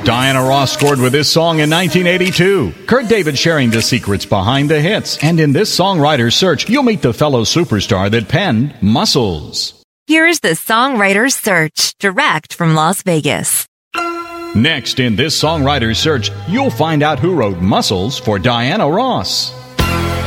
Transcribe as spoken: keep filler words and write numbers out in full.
Diana Ross scored with this song in nineteen eighty-two. Kurt David sharing the secrets behind the hits. And in this songwriter's search, you'll meet the fellow superstar that penned Muscles. Here's the Songwriter's Search, direct from Las Vegas. Next in this songwriter's search, you'll find out who wrote Muscles for Diana Ross.